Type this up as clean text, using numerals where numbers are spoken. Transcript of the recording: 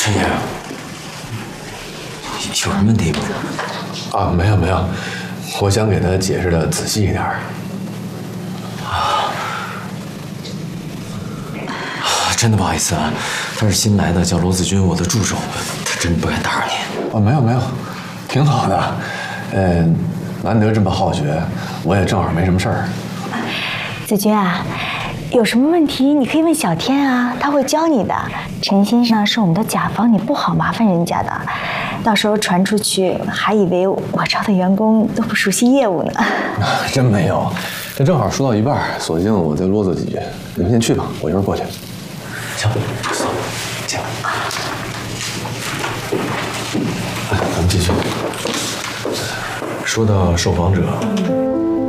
陈爷，有什么问题吗？ 啊，没有没有，我想给他解释的仔细一点。 真的不好意思啊，他是新来的，叫罗子君，我的助手，他真不敢打扰你。 哦，没有没有，挺好的。难得这么好学，我也正好没什么事儿。 子君啊，有什么问题你可以问小天啊，他会教你的。陈先生是我们的甲方，你不好麻烦人家的，到时候传出去还以为我招的员工都不熟悉业务呢。 真没有，这正好说到一半，索性我再啰嗦几句。你们先去吧，我一会儿过去。 行，走，进来。 咱们继续。 说到受访者。